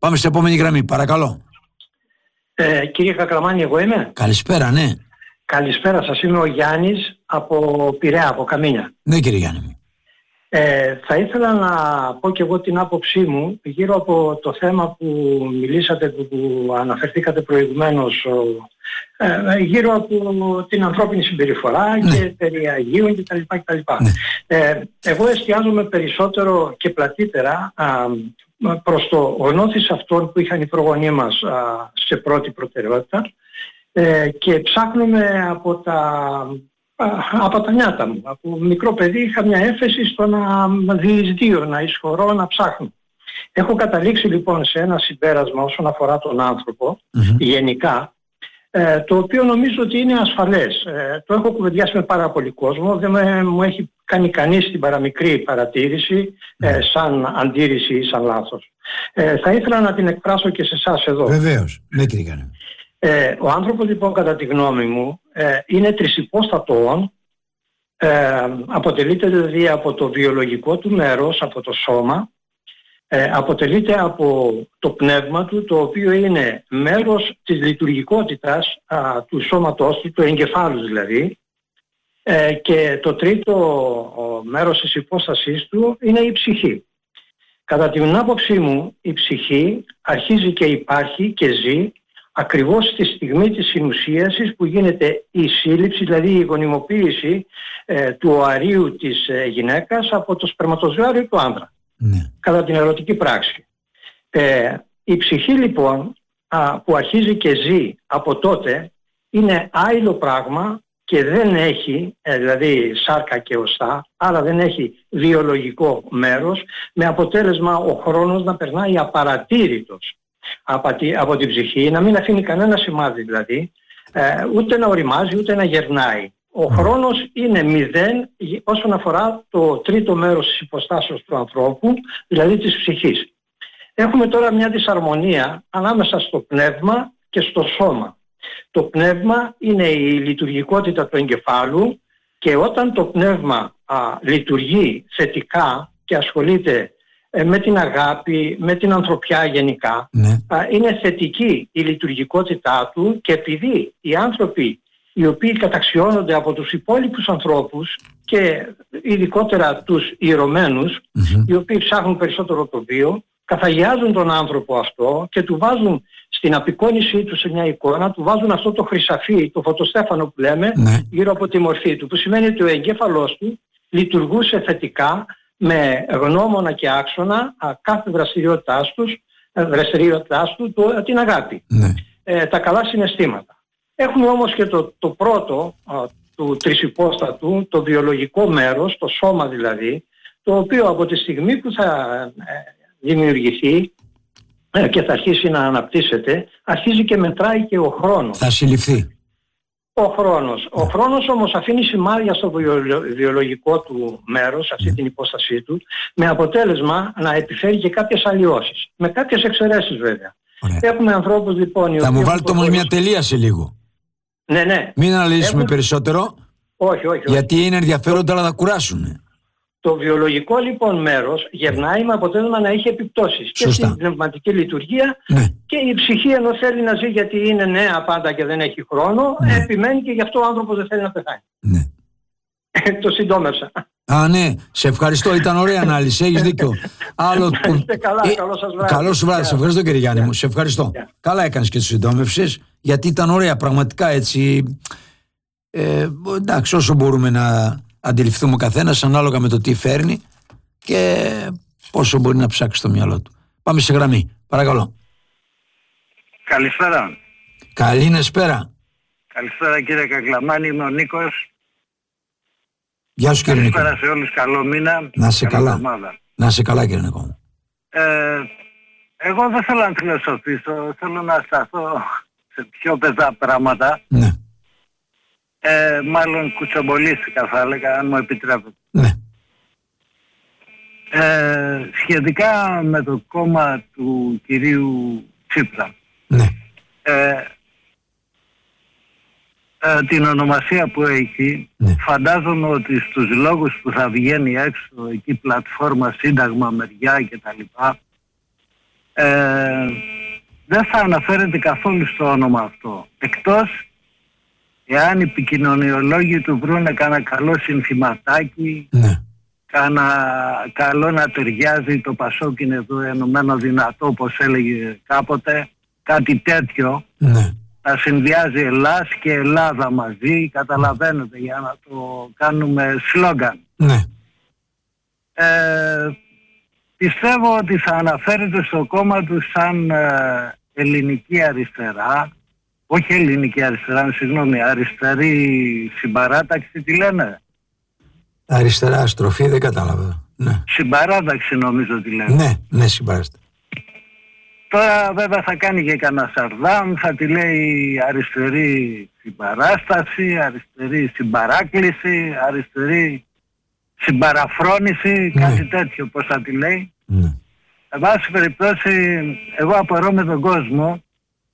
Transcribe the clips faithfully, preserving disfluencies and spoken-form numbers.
Πάμε στην επόμενη γραμμή, παρακαλώ. Ε, κύριε Κακλαμάνη, εγώ είμαι. Καλησπέρα, ναι. Καλησπέρα σας, είμαι ο Γιάννης από Πειραιά, από Καμίνια. Ναι, κύριε Γιάννη μου. Ε, θα ήθελα να πω και εγώ την άποψή μου γύρω από το θέμα που μιλήσατε, που, που αναφερθήκατε προηγουμένως, ε, γύρω από την ανθρώπινη συμπεριφορά, ναι, και περί Αγίων κτλ. κτλ. Ναι. Ε, εγώ εστιάζομαι περισσότερο και πλατύτερα α, προς το γνώθις αυτών που είχαν οι προγονείς μας α, σε πρώτη προτεραιότητα, ε, και ψάχνουμε από τα... από τα νιάτα μου. Από μικρό παιδί είχα μια έφεση στο να διεισδύω, να εισχωρώ, να ψάχνω. Έχω καταλήξει λοιπόν σε ένα συμπέρασμα όσον αφορά τον άνθρωπο, mm-hmm. γενικά, ε, το οποίο νομίζω ότι είναι ασφαλές. Ε, το έχω κουβεντιάσει με πάρα πολύ κόσμο, δεν με, μου έχει κάνει κανείς την παραμικρή παρατήρηση, ε, σαν αντίρρηση ή σαν λάθος. Ε, θα ήθελα να την εκφράσω και σε εσάς εδώ. Βεβαίως, ναι κύριε Γιάννη. Ε, ο άνθρωπος λοιπόν, κατά τη γνώμη μου, ε, είναι τρισυπόστατο όν, ε, αποτελείται δηλαδή από το βιολογικό του μέρος, από το σώμα, ε, αποτελείται από το πνεύμα του, το οποίο είναι μέρος της λειτουργικότητας α, του σώματός του, του εγκεφάλου δηλαδή, ε, και το τρίτο ο, μέρος της υπόστασής του είναι η ψυχή. Κατά την άποψή μου, η ψυχή αρχίζει και υπάρχει και ζει ακριβώς στη στιγμή της συνουσίασης που γίνεται η σύλληψη, δηλαδή η γονιμοποίηση ε, του οαρίου της ε, γυναίκας από το σπερματοζωάριο του άντρα, ναι, κατά την ερωτική πράξη. Ε, η ψυχή λοιπόν α, που αρχίζει και ζει από τότε είναι άειλο πράγμα και δεν έχει, ε, δηλαδή σάρκα και οστά, άρα δεν έχει βιολογικό μέρος, με αποτέλεσμα ο χρόνος να περνάει απαρατήρητος από, τη, από την ψυχή, να μην αφήνει κανένα σημάδι δηλαδή, ε, ούτε να οριμάζει ούτε να γερνάει. Ο χρόνος είναι μηδέν όσον αφορά το τρίτο μέρος της υποστάσεως του ανθρώπου, δηλαδή της ψυχής. Έχουμε τώρα μια δυσαρμονία ανάμεσα στο πνεύμα και στο σώμα. Το πνεύμα είναι η λειτουργικότητα του εγκεφάλου και όταν το πνεύμα α, λειτουργεί θετικά και ασχολείται με την αγάπη, με την ανθρωπιά γενικά, ναι, είναι θετική η λειτουργικότητά του, και επειδή οι άνθρωποι οι οποίοι καταξιώνονται από τους υπόλοιπους ανθρώπους και ειδικότερα τους ιερωμένους, mm-hmm. οι οποίοι ψάχνουν περισσότερο το βίο, καθαγιάζουν τον άνθρωπο αυτό και του βάζουν στην απεικόνισή του σε μια εικόνα, του βάζουν αυτό το χρυσαφί, το φωτοστέφανο που λέμε, ναι, γύρω από τη μορφή του, που σημαίνει ότι ο εγκέφαλός του λειτουργούσε θετικά με γνώμονα και άξονα α, κάθε δραστηριότητάς, τους, δραστηριότητάς του το, την αγάπη, ναι, ε, τα καλά συναισθήματα. Έχουμε όμως και το, το πρώτο α, του τρισυπόστατου, το βιολογικό μέρος, το σώμα δηλαδή, το οποίο από τη στιγμή που θα ε, δημιουργηθεί ε, και θα αρχίσει να αναπτύσσεται, αρχίζει και μετράει και ο χρόνος. Θα συλληφθεί. Ο χρόνος. Ο χρόνος όμως αφήνει σημάδια στο βιολογικό του μέρος, αυτή την υπόστασή του, με αποτέλεσμα να επιφέρει και κάποιες αλλοιώσεις. Με κάποιες εξαιρέσεις βέβαια. Ωραία. Έχουμε ανθρώπους λοιπόν... Θα μου βάλετε όμως μια τελεία σε λίγο. Ναι, ναι. Μην αναλύσουμε Έχουμε... περισσότερο. Όχι, όχι, όχι. Γιατί είναι ενδιαφέροντα αλλά θα κουράσουν. Το βιολογικό λοιπόν μέρος γερνάει με αποτέλεσμα να έχει επιπτώσεις. Σωστά. Και στην πνευματική λειτουργία, ναι, και η ψυχή ενώ θέλει να ζει γιατί είναι νέα πάντα και δεν έχει χρόνο, ναι, επιμένει και γι' αυτό ο άνθρωπος δεν θέλει να πεθάνει. Ναι. Το συντόμευσα. Α, ναι, σε ευχαριστώ, ήταν ωραία ανάλυση, έχεις δίκιο. Άλλο που... καλά, ε, καλό σας βράδυ. Καλό σου βράδυ, σε ευχαριστώ κύριε Γιάννη μου, σε ευχαριστώ. Yeah. Καλά έκανες και το συντόμευσες, γιατί ήταν ωραία πραγματικά έτσι. Ε, εντάξει, όσο μπορούμε να αντιληφθούμε ο καθένας ανάλογα με το τι φέρνει και πόσο μπορεί να ψάξει στο μυαλό του. Πάμε σε γραμμή, παρακαλώ. Καλησπέρα. Καλή σπέρα. Καλησπέρα κύριε Κακλαμάνη, είμαι ο Νίκος. Γεια σου κύριε Νίκο. Καλησπέρα σε όλους, καλό μήνα. Να σε καλά. Εβδομάδα. Να σε καλά κύριε Νίκο. Ε, εγώ δεν θέλω να φιλοσοφήσω, θέλω να σταθώ σε πιο πεζά πράγματα. Ναι. Ε, μάλλον κουτσομπολίστηκα θα έλεγα, αν μου επιτρέπετε. Ναι. Ε, σχετικά με το κόμμα του κυρίου Τσίπρα. Ναι. Ε, ε, την ονομασία που έχει, ναι, φαντάζομαι ότι στους λόγους που θα βγαίνει έξω εκεί πλατφόρμα, σύνταγμα, μεριά κτλ, ε, δεν θα αναφέρεται καθόλου στο όνομα αυτό. Εκτός εάν οι επικοινωνιολόγοι του βρούνε κάνα καλό συνθηματάκι, ναι. κάνα καλό να ταιριάζει το Πασόκ είναι εδώ ενωμένο δυνατό, όπως έλεγε κάποτε, κάτι τέτοιο, ναι. να συνδυάζει Ελλάς και Ελλάδα μαζί, καταλαβαίνετε, για να το κάνουμε σλόγγαν. Ναι. Ε, πιστεύω ότι θα αναφέρεται στο κόμμα του σαν ε, ελληνική αριστερά, όχι ελληνική αριστερά, συγγνώμη, αριστερή συμπαράταξη, τι λένε. Αριστερά στροφή, δεν κατάλαβα. Ναι. Συμπαράταξη νομίζω τι λένε. Ναι, ναι, συμπαράταξη. Τώρα βέβαια θα κάνει και κανένα Σαρδάμ, θα τη λέει αριστερή συμπαράσταση, αριστερή συμπαράκληση, αριστερή συμπαραφρόνηση, ναι. κάτι τέτοιο πώς θα τη λέει. Ναι. Εν πάση περιπτώσει, εγώ απορώ με τον κόσμο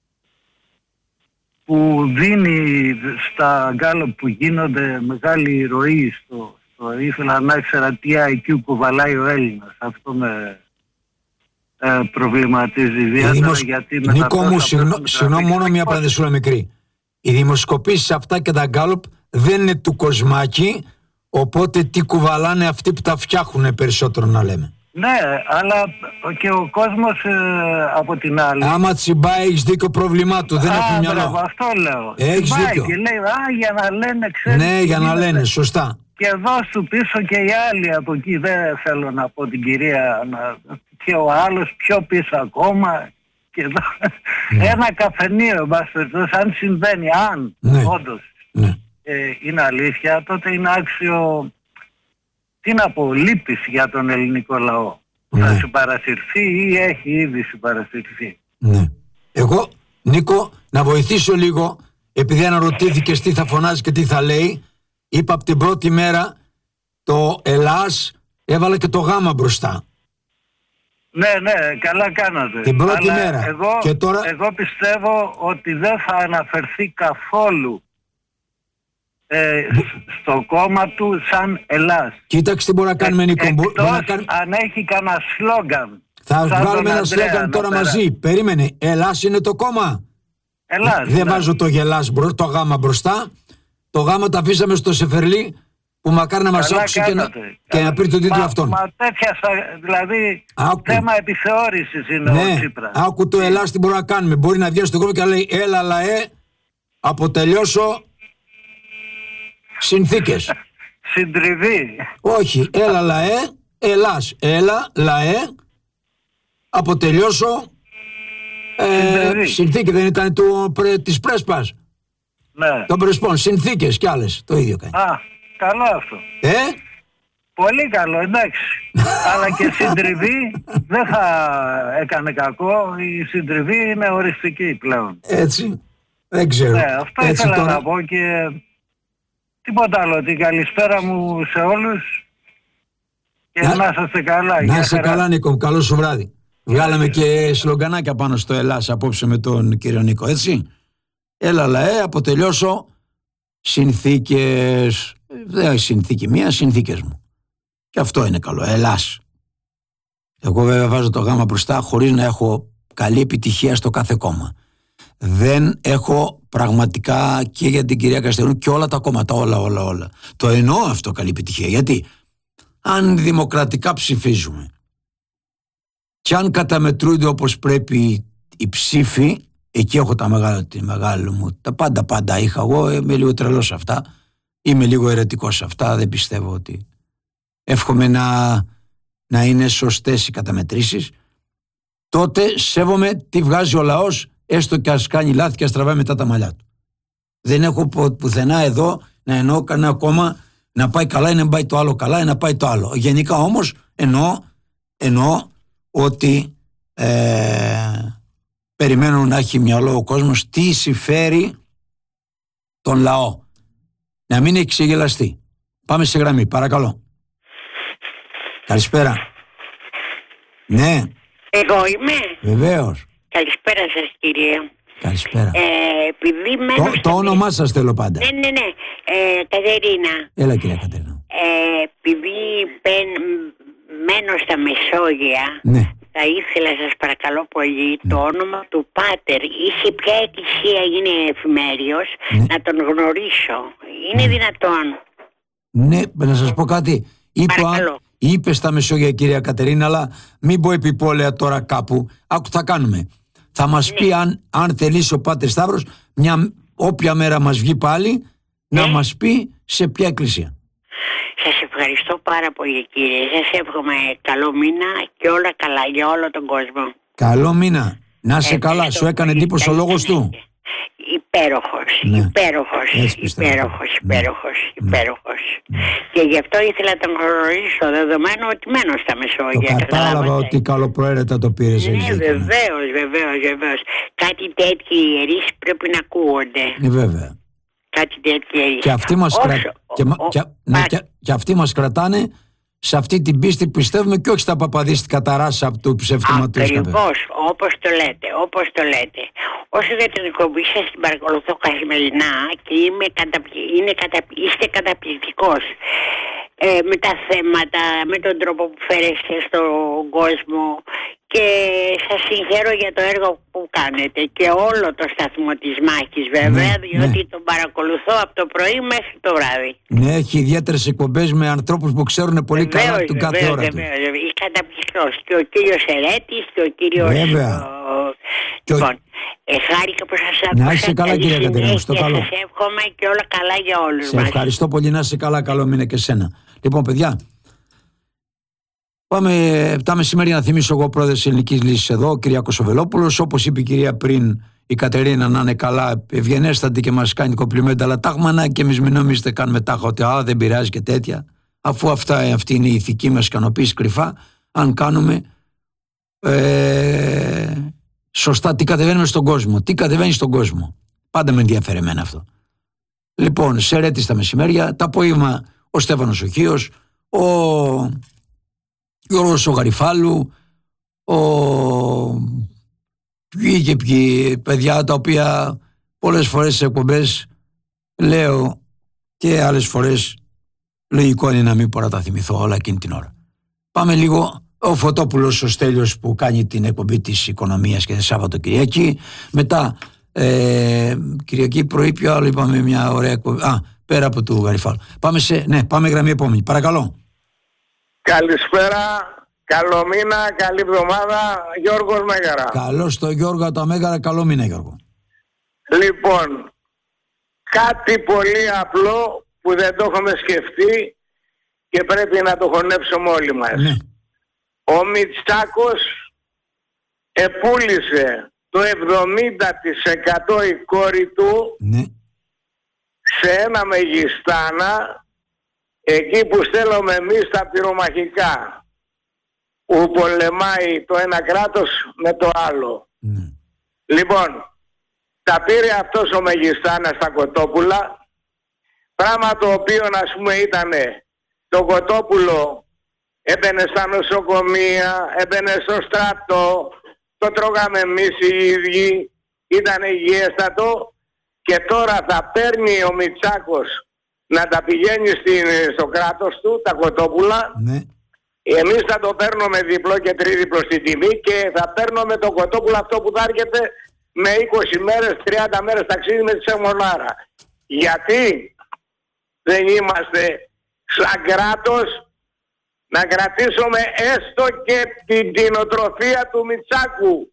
που δίνει στα γκάλωπ που γίνονται μεγάλη ροή στο, στο ήθελα να ήξερα τι άι κιου κουβαλάει ο Έλληνας. Αυτό με ε, προβληματίζει ιδιαίτερα. Δημοσ... γιατί Νίκο μου, συγγνώμη, μόνο μια παραδεισούλα μικρή. Οι δημοσκοπήσεις αυτά και τα γκάλωπ δεν είναι του Κοσμάκη, οπότε τι κουβαλάνε αυτοί που τα φτιάχνουν περισσότερο να λέμε. Ναι, αλλά και ο κόσμος ε, από την άλλη. Άμα τσιμπάει, έχεις δίκιο πρόβλημά του, δεν έχουν μυαλό. Μπράβο, αυτό λέω. Έχεις δίκιο. Και λέει, α, για να λένε, ξέρεις. Ναι, για να λένε, σωστά. Και εδώ σου πίσω και οι άλλοι από εκεί, δεν θέλω να πω την κυρία, να... και ο άλλος πιο πίσω ακόμα. Και εδώ. Ναι. Ένα καφενείο, αν συμβαίνει, αν ναι. όντως ναι. ε, είναι αλήθεια, τότε είναι άξιο. Τι να πω, λύπης για τον ελληνικό λαό. Ναι. Θα συμπαρασυρθεί ή έχει ήδη συμπαρασυρθεί. Ναι. Εγώ, Νίκο, να βοηθήσω λίγο, επειδή αναρωτήθηκες τι θα φωνάζει και τι θα λέει, είπα από την πρώτη μέρα το Ελλάς έβαλε και το γάμα μπροστά. Ναι, ναι, καλά κάνατε. Την πρώτη Αλλά μέρα. Εγώ, και τώρα... εγώ πιστεύω ότι δεν θα αναφερθεί καθόλου Ε, στο κόμμα του σαν Ελλάς. Κοίταξε τι μπορεί να κάνουμε, Νίκο. Εκτός να κάνουμε... αν έχει κανένα σλόγγαν. Θα βγάλουμε ένα σλόγγαν τώρα μαζί. Περίμενε. Ελλάς είναι το κόμμα. Ελλάς. Δεν ναι. βάζω το γελάς, το γάμα μπροστά. Το γάμα το αφήσαμε στο Σεφερλί που μακάρι να μας άκουσε και να, και να πει τον τίτλο αυτόν. Μα τέτοια, δηλαδή άκου. Θέμα επιθεώρησης είναι ναι, ο Τσίπρας. Άκου το Ελλάς τι μπορεί να κάνουμε. Μπορεί να βγει στον κόμμα και να λέει έλα λαέ, αποτελειώσω συνθήκες. Συντριβή. Όχι, έλα λαέ, Ελλάς, έλα λαέ, αποτελειώσω ε, συνθήκες. Δεν ήταν του, πρε, της Πρέσπας. Ναι. Των Πρεσπών, συνθήκες κι άλλες, το ίδιο κάνει. Α, καλό αυτό. Ε? Πολύ καλό, εντάξει. Αλλά και συντριβή δεν θα έκανε κακό. Η συντριβή είναι οριστική πλέον. Έτσι, δεν ξέρω. Ναι, αυτό Έτσι ήθελα τώρα... να πω και τίποτα άλλο. Την καλησπέρα μου σε όλους και να, να είστε καλά. Να είστε καλά, Νίκο, καλό σου βράδυ. Βγάλαμε και σλογγανάκια πάνω στο Ελλάς απόψε με τον κύριο Νίκο, έτσι. Έλα λαέ, αποτελειώσω συνθήκες. Δεν έχει συνθήκη μία, συνθήκες μου. Και αυτό είναι καλό, Ελλάς. Εγώ βέβαια βάζω το γάμα μπροστά χωρίς να έχω καλή επιτυχία στο κάθε κόμμα. Δεν έχω πραγματικά και για την κυρία Καστερούνη και όλα τα κόμματα, όλα, όλα, όλα. Το εννοώ αυτό καλή επιτυχία. Γιατί αν δημοκρατικά ψηφίζουμε και αν καταμετρούνται όπως πρέπει οι ψήφοι, εκεί έχω τα μεγάλα, τη μεγάλη μου, τα πάντα πάντα είχα. Εγώ είμαι λίγο τρελός σε αυτά, είμαι λίγο αιρετικός σε αυτά, δεν πιστεύω ότι... Εύχομαι να, να είναι σωστές οι καταμετρήσεις. Τότε σέβομαι τι βγάζει ο λαός, έστω και ας κάνει λάθη και ας τραβάει μετά τα μαλλιά του. Δεν έχω πουθενά εδώ να εννοώ κανένα κόμμα να πάει καλά ή να πάει το άλλο καλά ή να πάει το άλλο. Γενικά όμως εννοώ, εννοώ ότι ε, περιμένω να έχει μυαλό ο κόσμος τι συμφέρει τον λαό. Να μην έχει ξεγελαστεί. Πάμε σε γραμμή, παρακαλώ. Καλησπέρα. Ναι. Εγώ είμαι. Βεβαίως. Καλησπέρα σας, κυρία. Καλησπέρα. Ε, επειδή μένω το, το όνομά μες... σας θέλω πάντα. Ναι, ναι, ναι. Ε, Κατερίνα. Έλα, κυρία Κατερίνα. Ε, επειδή πεν, μένω στα Μεσόγεια, ναι. Θα ήθελα, σας παρακαλώ πολύ, το όνομα του Πάτερ ή σε ποια εκκλησία είναι εφημέριος, ναι. να τον γνωρίσω. Είναι ναι. δυνατόν? Ναι, να σας πω κάτι. Είπε, Παρακαλώ. είπε στα Μεσόγεια, κυρία Κατερίνα, αλλά μην πω επιπόλαια τώρα κάπου. Άκου, θα κάνουμε. Θα μας ναι. πει αν, αν θελήσει ο Πάτερ Σταύρος, μια, όποια μέρα μας βγει πάλι, ναι. να μας πει σε ποια εκκλησία. Σας ευχαριστώ πάρα πολύ, κύριε. Σας εύχομαι καλό μήνα και όλα καλά για όλο τον κόσμο. Καλό μήνα. Να είσαι καλά. Σου έκανε εντύπωση ο λόγος του? Υπέροχος, ναι. υπέροχος, υπέροχος, υπέροχος, υπέροχος. Ναι. Και γι' αυτό ήθελα να τον γνωρίσω, δεδομένου ότι μένω στα Μεσόγεια. Το κατάλαβα ότι καλοπροαίρετα το πήρες. Ναι, βεβαίως, βεβαίως, βεβαίως. Κάτι τέτοιοι ιερείς πρέπει να ακούγονται. Ναι, βέβαια. Κάτι τέτοιοι ιερείς. Και αυτοί μας, κρα... και... Ο... Και... Ναι, και... και αυτοί μας κρατάνε σε αυτή την πίστη που πιστεύουμε και όχι στα παπαδίστικα ταράσα του ψεύτωματος. Ακριβώς, όπως το λέτε, όπως το λέτε. Όσο για την εκπομπή σας την παρακολουθώ καθημερινά και είμαι καταπλη... είναι κατα... είστε καταπληκτικός ε, με τα θέματα, με τον τρόπο που φέρεστε στον κόσμο και σας συγχαίρω για το έργο που κάνετε και όλο το σταθμό της Μάχης βέβαια, ναι, διότι ναι. τον παρακολουθώ από το πρωί μέχρι το βράδυ. Ναι, έχει ιδιαίτερες εκπομπές με ανθρώπους που ξέρουν πολύ βεβαίως, καλά του κάθε ώρα του. Βεβαίως, βεβαίως, καταπληκτικός. Και ο κύριος Ερέτης και ο κύριος... Βέβαια. Ο... Λοιπόν, ε, χάρηκα που σας άκουσα. Να είσαι καλά, κυρία Κατερίνα, στο καλό. Σας εύχομαι και όλα καλά για όλους σε μας. Σε ευχαριστώ πολύ, να είσαι καλά, καλό μήνα και σένα. Λοιπόν, παιδιά, πάμε τα μεσημέρια να θυμίσω εγώ πρόεδρος της Ελληνικής Λύσης εδώ, ο Κυριάκος Οβελόπουλος. Όπως είπε η κυρία πριν, η Κατερίνα να είναι καλά, ευγενέστατη και μας κάνει κομπλιμέντα, αλλά τάγμανα και εμείς μην νομίζετε κάνουμε τάχα ότι α, δεν πειράζει και τέτοια. Αφού αυτά, αυτή είναι η ηθική μας ικανοποίηση κρυφά, αν κάνουμε ε, σωστά τι κατεβαίνουμε στον κόσμο. Τι κατεβαίνει στον κόσμο. Πάντα με ενδιαφέρει εμένα αυτό. Λοιπόν, σε Ρέτη στα μεσημέρια, τα απόγευμα ο Στέφανος ο Χίος, ο Γιώργος ο Γαριφάλου, ο ποιοι και ποιοι παιδιά τα οποία πολλές φορές σε εκπομπές λέω και άλλες φορές λογικό είναι να μην μπορώ να τα θυμηθώ όλα εκείνη την ώρα. Πάμε λίγο. Ο Φωτόπουλος ο Στέλιος που κάνει την εκπομπή της Οικονομίας και Σάββατο Κυριακή. Μετά ε, Κυριακή πρωί ποιο άλλο είπαμε μια ωραία εκπομπή. Α, πέρα από του Γαριφάλου. Πάμε σε, ναι, πάμε γραμμή επόμενη. Παρακαλώ. Καλησπέρα, καλό μήνα, καλή εβδομάδα, Γιώργος Μέγαρα. Καλώς το Γιώργο το Μέγαρα, καλό μήνα Γιώργο. Λοιπόν, κάτι πολύ απλό που δεν το έχουμε σκεφτεί και πρέπει να το χωνέψουμε όλοι μας. Ναι. Ο Μητσάκος επούλησε το εβδομήντα τοις εκατό η κόρη του ναι. σε ένα μεγιστάνα εκεί που στέλνουμε εμείς τα πυρομαχικά, που πολεμάει το ένα κράτος με το άλλο. Ναι. Λοιπόν, τα πήρε αυτός ο μεγιστάνας στα Κοτόπουλα, πράγμα το οποίο ας πούμε ήταν το Κοτόπουλο έμπαινε στα νοσοκομεία, έμπαινε στο στρατό, το τρώγαμε εμείς οι ίδιοι, ήταν υγιέστατο και τώρα θα παίρνει ο Μητσάκος να τα πηγαίνει στην, στο κράτος του, τα Κοτόπουλα. Ναι. Εμείς θα το παίρνουμε διπλό και τρίδιπλο στην τιμή και θα παίρνουμε το Κοτόπουλο αυτό που θα έρχεται με είκοσι μέρες, τριάντα μέρες ταξίδι με τη Σεμονάρα. Γιατί δεν είμαστε σαν κράτος να κρατήσουμε έστω και την κτηνοτροφία του Μητσάκου,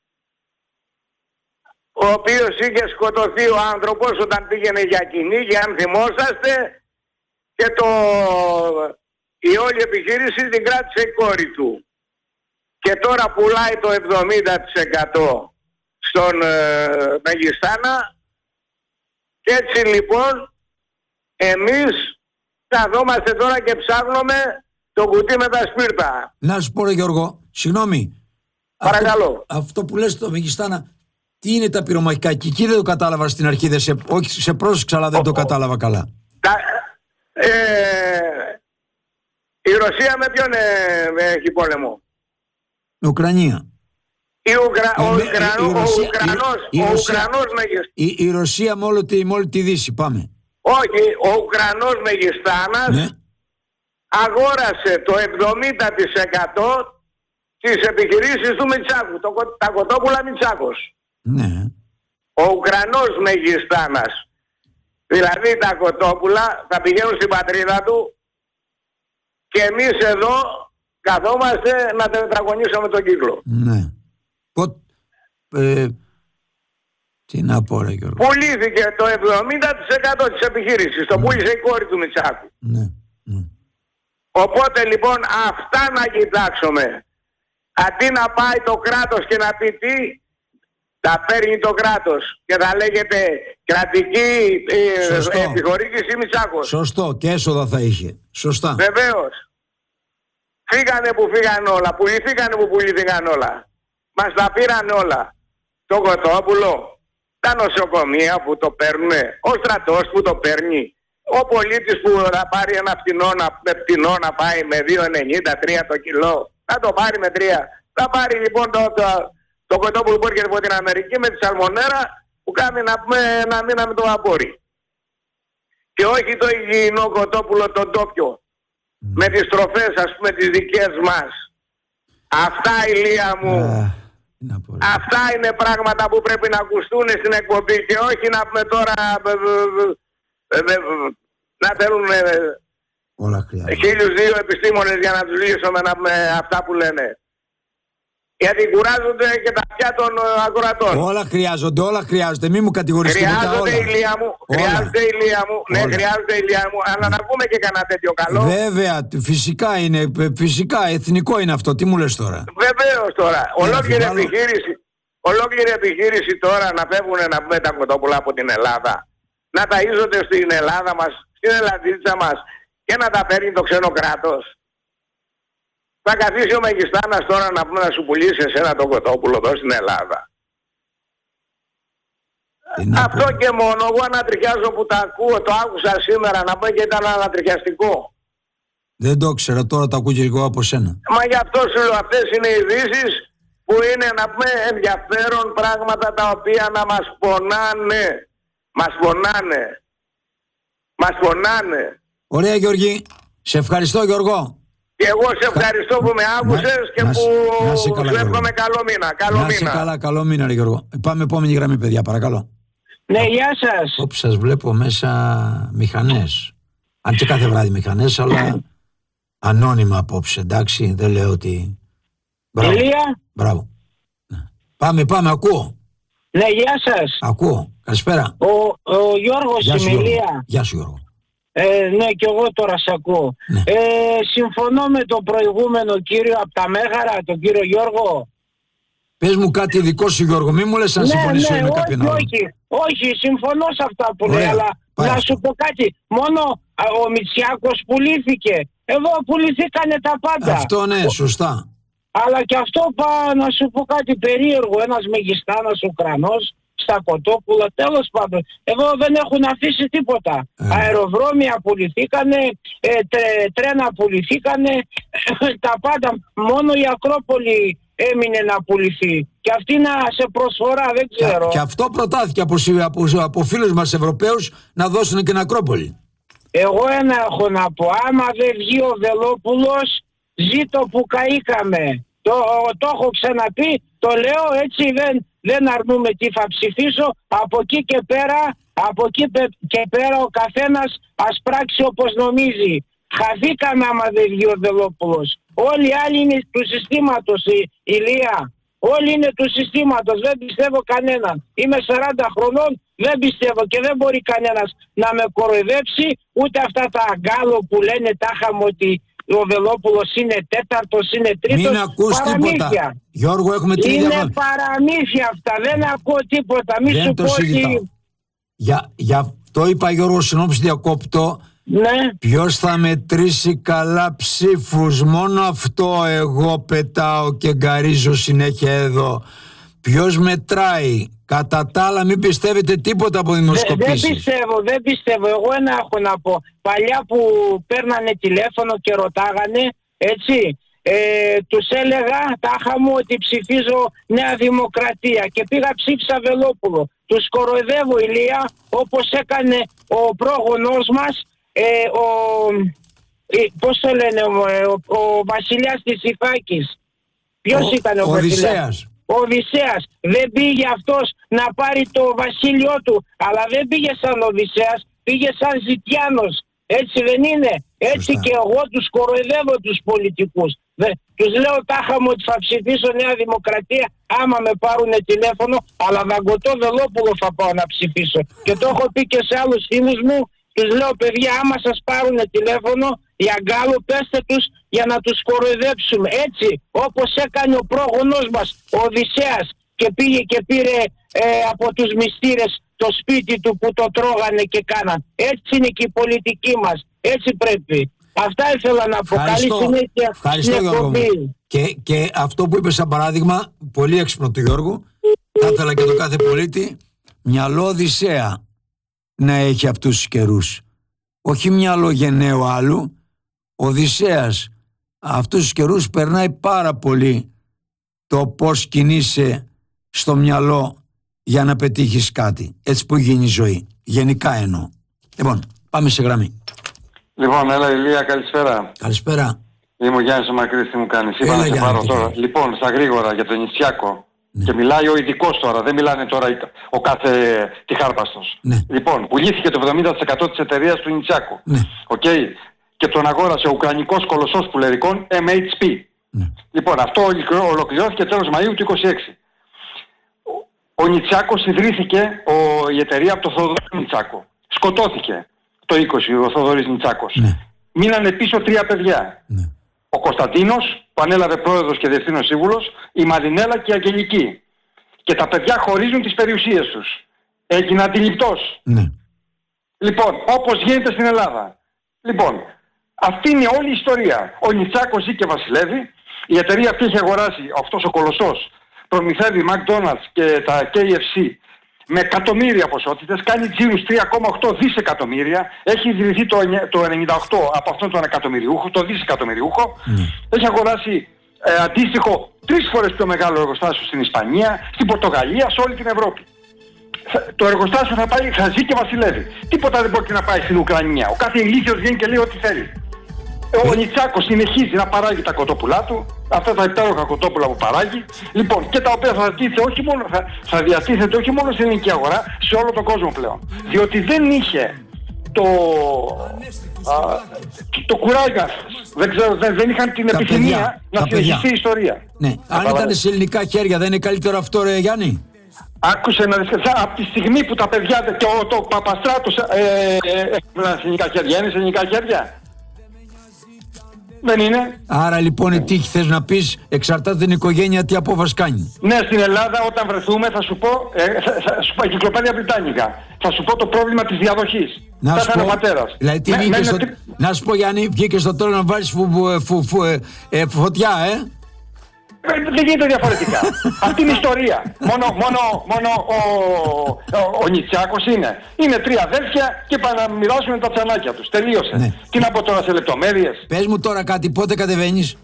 ο οποίος είχε σκοτωθεί ο άνθρωπος όταν πήγαινε για κυνήγι, αν θυμόσαστε, και το, η όλη επιχείρηση την κράτησε η κόρη του. Και τώρα πουλάει το εβδομήντα τοις εκατό στον ε, Μεγιστάνα και έτσι λοιπόν εμείς καθόμαστε τώρα και ψάχνουμε το κουτί με τα σπίρτα. Να σου πω ρε Γιώργο, συγγνώμη. Παρακαλώ. Αυτό, αυτό που λες το Μεγιστάνα, τι είναι τα πυρομαχικά? Και εκεί δεν το κατάλαβα στην αρχή, δεν σε, όχι σε πρόσεξα αλλά δεν ο, το κατάλαβα καλά. Τα, ε, η Ρωσία με ποιον ε, έχει πόλεμο? Η Ουκρανία. Η Ουκρα... ε, ο, Ουκρανό, η, η Ρωσία, ο Ουκρανός, η, η, ο Ουκρανός Μεγιστάνας. Η, η Ρωσία με όλη τη, με όλη τη Δύση, πάμε. Όχι, ο Ουκρανός Μεγιστάνας ναι. αγόρασε το εβδομήντα τοις εκατό τις επιχειρήσεις του Μητσάκου, το, τα κοτόπουλα Μητσάκος. Ναι. Ο Ουκρανός Μεγιστάνας. Δηλαδή τα κοτόπουλα θα πηγαίνουν στην πατρίδα του και εμείς εδώ καθόμαστε να τετραγωνίσουμε τον κύκλο. Ναι. Πο... Ε... Τι να πω ρε Γιώργο. Πουλήθηκε το εβδομήντα τοις εκατό της επιχείρησης. Το ναι. πούλησε η κόρη του Μητσάκου. Ναι. ναι. Οπότε λοιπόν αυτά να κοιτάξουμε. Αντί να πάει το κράτος και να πει τι, τα παίρνει το κράτος και θα λέγεται κρατική ε, επιχορήγηση Μητσάκος. Σωστό, και έσοδα θα είχε. Σωστά. Βεβαίως. Φύγανε που φύγανε όλα, πουληθήκανε που πουληθήκαν όλα. Μας τα πήραν όλα. Το κοτόπουλο, τα νοσοκομεία που το παίρνουν, ο στρατός που το παίρνει, ο πολίτης που θα πάρει ένα φτηνό να, με φτηνό να πάει με δύο ενενήντα τρία το κιλό, θα το πάρει με τρία. Θα πάρει λοιπόν το, το, το κοτόπουλο που έρχεται από την Αμερική με τη σαλμονέρα που κάνει να πούμε ένα μήνα με το βαπόρι. Και όχι το υγιεινό κοτόπουλο το ντόπιο. Mm. Με τις τροφές ας πούμε τις δικές μας. Αυτά Ηλία μου. Uh. Αυτά είναι πράγματα που πρέπει να ακουστούν στην εκπομπή και όχι να πούμε τώρα να θέλουν χίλιους δύο επιστήμονες για να τους λύσουμε να πούμε αυτά που λένε. Γιατί κουράζονται και τα αυτιά των ακροατών. Όλα χρειάζονται, όλα χρειάζονται. Μην μου κατηγορείς τίποτα. Χρειάζονται ηλία μου, χρειάζεται ηλία μου, ναι χρειάζεται ηλία μου, αλλά να πούμε και κανένα τέτοιο καλό. Βέβαια, φυσικά είναι, φυσικά, εθνικό είναι αυτό. Τι μου λες τώρα. Βεβαίως τώρα. Ολόκληρη επιχείρηση, ολόκληρη επιχείρηση τώρα να φεύγουν να πούμε τα κοτόπουλα από την Ελλάδα. Να ταΐζονται στην Ελλάδα μας, στην Ελλαδίτσα μας και να τα παίρνει το ξένο κράτος. Θα καθίσει ο Μεγιστάνας τώρα να πούμε να σου πουλήσει εσένα το κοτόπουλο εδώ στην Ελλάδα. Αυτό πω. Και μόνο. Εγώ ανατριχιάζω που τα ακούω, το άκουσα σήμερα να πούμε και ήταν ανατριχιαστικό. Δεν το ξέρω, τώρα το ακούω και εγώ από σένα. Μα γι' αυτό σου λέω, αυτές είναι ειδήσεις που είναι να πούμε ενδιαφέρον πράγματα τα οποία να μας πονάνε. Μας πονάνε. Μας πονάνε. Ωραία Γιώργη, σε ευχαριστώ Γιώργο. Και εγώ σε ευχαριστώ που με άκουσες να, και να, που να σου εύχομαι καλό μήνα. Καλό να μήνα. Σε καλά, καλό μήνα ρε Γιώργο. Πάμε επόμενη γραμμή παιδιά, παρακαλώ. Ναι, γεια σας. Όπου σας βλέπω μέσα μηχανές. Αν και κάθε βράδυ μηχανές, αλλά ανώνυμα απόψε, εντάξει, δεν λέω ότι... Μπράβο. Ηλία. Μπράβο. Ναι. Πάμε, πάμε, ακούω. Ναι, γεια σας. Ακούω. Καλησπέρα. Ο, ο Γιώργος Ηλία. Γεια σου Γιώργο. Ε, ναι, και εγώ τώρα σ' ακούω. Ναι. Ε, συμφωνώ με τον προηγούμενο κύριο από τα Μέγαρα, τον κύριο Γιώργο. Πες μου κάτι δικό σου Γιώργο, μη μου λες αν ναι, συμφωνήσω ναι, με κάποιον άλλο. Όχι, όχι, συμφωνώ σε αυτά που λέει, αλλά να σου πω κάτι. Μόνο α, ο Μητσιάκος πουλήθηκε. Εδώ πουληθήκανε τα πάντα. Αυτό ναι, σωστά. Αλλά και αυτό πά, να σου πω κάτι περίεργο. Ένας Μεγιστάνας Ουκρανός στα κοτόπουλα, τέλος πάντων. Εδώ δεν έχουν αφήσει τίποτα. Ε. Αεροδρόμια πουληθήκανε, ε, τρε, τρένα πουληθήκανε, τα πάντα. Μόνο η Ακρόπολη έμεινε να πουληθεί. Και αυτή να σε προσφορά, δεν ξέρω. Και, και αυτό προτάθηκε από, από, από φίλους μας Ευρωπαίους να δώσουν και την Ακρόπολη. Εγώ ένα έχω να πω. Άμα δεν βγει ο Βελόπουλος, ζήτω που καήκαμε. Το, το έχω ξαναπεί, το λέω έτσι, δεν, δεν αρνούμε τι θα ψηφίσω. Από εκεί και πέρα, από εκεί και πέρα ο καθένας ας πράξει όπως νομίζει. Χαθήκαμε άμα δεν βγει ο Βελόπουλος. Όλοι οι άλλοι είναι του συστήματος, η Ηλία. Όλοι είναι του συστήματος, δεν πιστεύω κανέναν. Είμαι σαράντα χρονών, δεν πιστεύω και δεν μπορεί κανένας να με κοροϊδέψει, ούτε αυτά τα αγκάλο που λένε τάχαμε ότι ο Βελόπουλος είναι τέταρτος, είναι τρίτος. Μην ακούς τίποτα. Γιώργο, έχουμε την ίδια... Είναι παραμύθια αυτά, δεν ακούω τίποτα. Μη δεν σου το πω συζητάω. ότι... Για, για αυτό είπα Γιώργο, συνόψη διακόπτω. Ναι. Ποιος θα μετρήσει καλά ψήφους, μόνο αυτό εγώ πετάω και γκαρίζω συνέχεια εδώ. Ποιος μετράει, κατά τα άλλα μην πιστεύετε τίποτα από δημοσκοπήσεις. Δεν πιστεύω, δεν πιστεύω, εγώ ένα έχω να πω. Παλιά που παίρνανε τηλέφωνο και ρωτάγανε, έτσι, ε, τους έλεγα τάχα μου ότι ψηφίζω Νέα Δημοκρατία και πήγα ψήφισα Βελόπουλο. Τους κοροϊδεύω Ηλία, όπως έκανε ο πρόγονός μας. Ε, ο, ε, πώς το λένε, ο, ο, ο βασιλιάς της Ιφάκης. Ποιος ο, ήταν ο, ο βασιλιάς? Οδυσσέας. Ο Οδυσσέας. Δεν πήγε αυτός να πάρει το βασίλειό του, αλλά δεν πήγε σαν Οδυσσέας, πήγε σαν Ζητιάνος. Έτσι δεν είναι? Έτσι Σωστά. και εγώ τους κοροϊδεύω τους πολιτικούς. Δε, τους λέω τάχα μου ότι θα ψηφίσω Νέα Δημοκρατία άμα με πάρουνε τηλέφωνο, αλλά Δαγκωτό Βελόπουλο θα πάω να ψηφίσω. Και το έχω πει και σε άλλους φίλους μου, τους λέω παιδιά άμα σας πάρουνε τηλέφωνο για Γκάλο πέστε τους για να τους κοροϊδέψουμε. Έτσι όπως έκανε ο πρόγονός μας ο Οδυσσέας και πήγε και πήρε ε, από τους μυστήρες το σπίτι του που το τρώγανε και κάναν. Έτσι είναι και η πολιτική μας. Έτσι πρέπει. Αυτά ήθελα να πω. Καλή συνέχεια. Ευχαριστώ Γιώργο μου. Και, και αυτό που είπε σαν παράδειγμα, πολύ έξυπνο του Γιώργου, θα ήθελα και το κάθε πολίτη, μυαλό Οδυσσέα να έχει αυτούς τους καιρούς. Όχι μυαλό γενναίου άλλου. Οδυσσέας αυτούς τους καιρούς περνάει πάρα πολύ το πώς κινείσαι στο μυαλό για να πετύχεις κάτι. Έτσι που γίνει η ζωή. Γενικά εννοώ. Λοιπόν, πάμε σε γραμμή. Λοιπόν, έλα Ηλία, καλησπέρα. Καλησπέρα. Είμαι ο Γιάννης ο Μακρύς, τι μου κάνεις. Είπα να σε πάρω τώρα. Και... Λοιπόν, στα γρήγορα για τον Νητσιάκο. Ναι. Και μιλάει ο ειδικός τώρα, δεν μιλάνε τώρα ο κάθε τυχάρπαστος. Ναι. Λοιπόν, πουλήθηκε το εβδομήντα τοις εκατό της εταιρείας του Νητσιάκου. Ναι. Okay. Και τον αγόρασε ο Ουκρανικός κολοσσός πουλερικών εμ έιτς πι. Ναι. Λοιπόν, αυτό ολοκληρώθηκε τέλος Μαΐου του είκοσι έξι. Ο Νητσιάκος ιδρύθηκε, ο, η εταιρεία από τον Θοδωρή Νητσιάκο. Σκοτώθηκε το είκοσι ο Θοδωρής Νητσιάκος. Ναι. Μείνανε πίσω τρία παιδιά. Ναι. Ο Κωνσταντίνος που ανέλαβε πρόεδρος και διευθύνων σύμβουλος, η Μαρινέλα και η Αγγελική. Και τα παιδιά χωρίζουν τις περιουσίες τους. Έγινε αντιληπτός. Ναι. Λοιπόν, όπως γίνεται στην Ελλάδα. Λοιπόν, αυτή είναι όλη η ιστορία. Ο Νητσιάκος ζει και βασιλεύει. Η εταιρεία αυτή έχει αγοράσει, αυτός ο κολοσσός, προμηθεύει McDonald's και τα κέι εφ σι με εκατομμύρια ποσότητες, κάνει τζίρους τρία κόμμα οκτώ δισεκατομμύρια, έχει ιδρυθεί το, το ενενήντα οκτώ από αυτόν τον εκατομμυριούχο, το δισεκατομμυριούχο, mm. έχει αγοράσει ε, αντίστοιχο τρεις φορές πιο μεγάλο εργοστάσιο στην Ισπανία, στην Πορτογαλία, σε όλη την Ευρώπη. Το εργοστάσιο θα, πάει, θα ζει και βασιλεύει. Τίποτα δεν μπορεί να πάει στην Ουκρανία. Ο κάθε ηλίθιος βγαίνει και λέει ό,τι θέλει. Ο Νητσιάκος συνεχίζει να παράγει τα κοτόπουλά του, αυτά τα υπέροχα κοτόπουλα που παράγει, λοιπόν, και τα οποία θα, όχι μόνο, θα, θα διατίθεται όχι μόνο στην ελληνική αγορά, σε όλο τον κόσμο πλέον. Διότι δεν είχε το, α, το, το κουράγιο, δεν, ξέρω, δεν, δεν είχαν την τα επιθυμία παιδιά, να συνεχιστεί η ιστορία. Ναι. Αν ήταν σε ελληνικά χέρια, δεν είναι καλύτερο αυτό, ρε Γιάννη? Άκουσε να δεις, από τη στιγμή που τα παιδιά και ο, το Παπαστράτος ε, ε, ε, ε, σε ελληνικά χέρια, είναι σε ελληνικά χέρια. Δεν είναι. Άρα λοιπόν η τύχη θες να πεις εξαρτάται την οικογένεια τι απόφαση κάνει. Ναι, στην Ελλάδα όταν βρεθούμε θα σου πω, ε, θα, θα σου πω εγκυκλοπαίδεια βρυτάνικα. Θα σου πω το πρόβλημα της διαδοχής. Να θα ήταν ο πατέρας. Δηλαδή τι με, βγήκε με, στο... με... Να σου πω Γιάννη, βγήκε στο τέλος να βάλεις φου, φου, φου, φου, ε, ε, φωτιά, ε. Δεν γίνεται διαφορετικά. Αυτή είναι η ιστορία. Μόνο, μόνο, μόνο ο, ο, ο Νητσιάκος είναι. Είναι τρία αδέρφια και πάνε να μοιράσουν τα τσανάκια τους. Τελείωσε. Ναι. Τι να πω τώρα σε λεπτομέρειες. Πες μου τώρα κάτι, πότε κατεβαίνεις?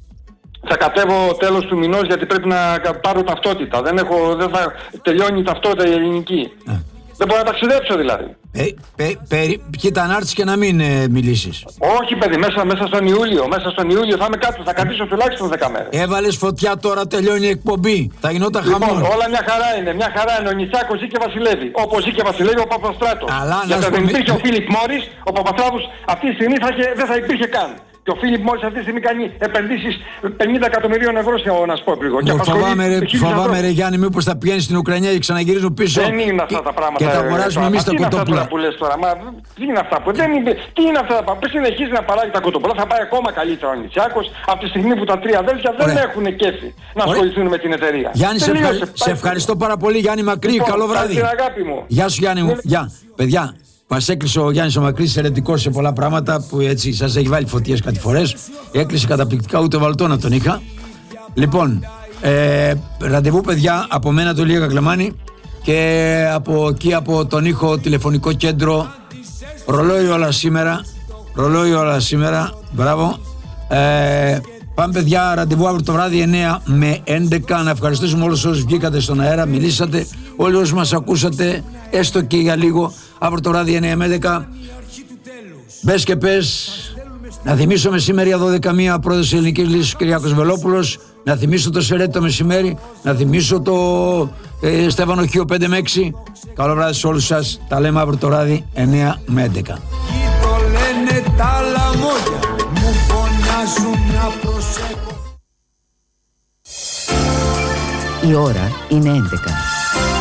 Θα κατέβω τέλος του μηνός γιατί πρέπει να πάρω ταυτότητα. Δεν, έχω, δεν θα τελειώνει η ταυτότητα η ελληνική. Α. Δεν μπορώ να ταξιδέψω δηλαδή. Ε, πε, πε, κοίτα να έρθεις και να μην ε, μιλήσεις. Όχι παιδί, μέσα, μέσα στον Ιούλιο. Μέσα στον Ιούλιο θα είμαι κάτω, θα κρατήσω τουλάχιστον δέκα μέρες. Έβαλες φωτιά τώρα, τελειώνει η εκπομπή. Θα γινόταν λοιπόν, χαμός. Όλα μια χαρά είναι, μια χαρά είναι. Ο Νητσιάκος ζει και βασιλεύει. Όπως ζει και βασιλεύει ο Παπαστράτος. Γιατί δεν υπήρχε ο Φίλιπ Μόρις, ο Παπαστράτος αυτή τη στιγμή θα είχε, δεν θα υπήρχε καν. Και ο Φίλιπ Μόρις αυτή τη στιγμή κάνει επενδύσεις πενήντα εκατομμυρίων ευρώ σε ένα σπόρπληγο. Και φοβάμαι, ρε, φοβάμαι ρε Γιάννη, μήπως θα πηγαίνει στην Ουκρανία και ξαναγυρίζουν πίσω. Δεν είναι αυτά τα πράγματα. Και τα αγοράζουμε εμείς τα κοτόπουλα. Τι είναι αυτά που λες τώρα, μα τι είναι αυτά που δεν είναι. Τι είναι αυτά που συνεχίζει να παράγει τα κοτόπουλα, θα πάει ακόμα καλύτερα ο Νητσιάκος από τη στιγμή που τα τρία αδέλφια δεν έχουν κέφι να ασχοληθούν με την εταιρεία. Γιάννη, σε, ευχα... σε ευχαριστώ πάρα πολύ, Γιάννη Μακρύ. Λοιπόν, καλό βράδυ. Γεια σου, Γιάννη μου. Γεια, παιδιά. Μας έκλεισε ο Γιάννης ο Μακρύς, ερετικός σε πολλά πράγματα που έτσι σας έχει βάλει φωτιές κάτι φορές. Έκλεισε καταπληκτικά, ούτε βαλτό να τον είχα. Λοιπόν, ε, ραντεβού παιδιά από μένα το Ηλία Κακλαμάνη και από εκεί από τον ήχο τηλεφωνικό κέντρο. Ρολόι όλα σήμερα. Ρολόι όλα σήμερα. Μπράβο. Ε, πάμε παιδιά, ραντεβού αύριο το βράδυ εννιά με έντεκα. Να ευχαριστήσουμε όλους όσους βγήκατε στον αέρα, μιλήσατε. Όλοι όσοι μας ακούσατε, έστω και για λίγο. Αύριο το βράδυ εννιά με έντεκα. Μπες και πες. Να θυμίσουμε σήμερα για δώδεκα μία πρόεδρος της Ελληνικής Λύσης Κυριάκος Βελόπουλος. να θυμίσω το Σερέτη το μεσημέρι, να θυμίσω το ε, Στέφανο Χίο πέντε με έξι. Καλό βράδυ σε όλους σας. Τα λέμε αύριο το βράδυ εννιά με έντεκα. Η ώρα είναι έντεκα.